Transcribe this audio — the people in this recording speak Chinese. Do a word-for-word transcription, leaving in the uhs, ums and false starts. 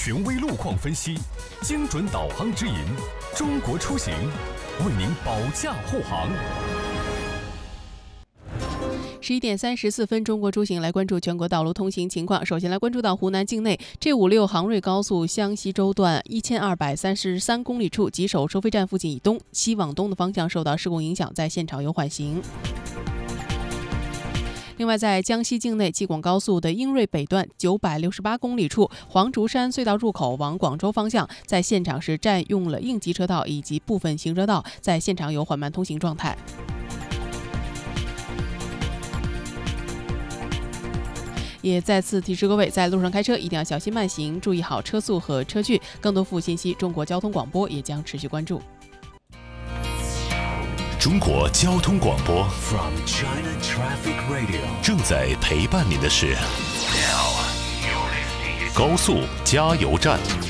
权威路况分析，精准导航指引，中国出行为您保驾护航。 十一点三十四分，中国出行来关注全国道路通行情况。首先来关注到湖南境内 G 五十六 杭瑞高速湘西州段一千二百三十三公里处吉首收费站附近以东，西往东的方向受到事故影响，在现场有缓行。另外，在江西境内济广高速的英瑞北段九百六十八公里处，黄竹山隧道入口往广州方向，在现场是占用了应急车道以及部分行车道，在现场有缓慢通行状态。也再次提示各位，在路上开车一定要小心慢行，注意好车速和车距。更多服务信息，中国交通广播也将持续关注。 中国交通广播 From China Traffic Radio 正在陪伴您的是高速加油站。